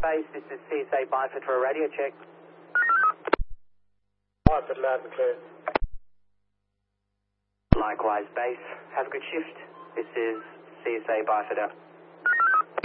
Base, this is CSA Byford for a radio check. Byford, loud and clear. Likewise, base. Have a good shift. This is CSA Byford out.